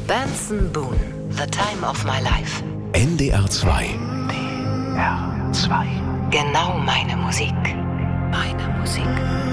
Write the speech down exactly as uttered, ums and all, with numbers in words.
Benson Boone, The Time of My Life. N D R zwei. N D R zwei. Genau meine Musik. Meine Musik.